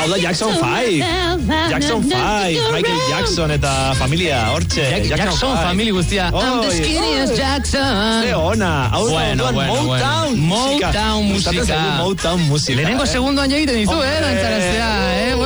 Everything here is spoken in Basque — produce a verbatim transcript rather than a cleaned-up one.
Hau da Jackson five. Jackson five. Michael Jackson eta familia, hortxe. Jack, Jackson family guztia. I'm the skinniest Jackson. Ze ona. Hau bueno, da bueno, Motown bueno. musika. Motown musika. Motown musika. Lehenengo eh? segundoan egiten dizu, eh? Dantzaraztea, eh?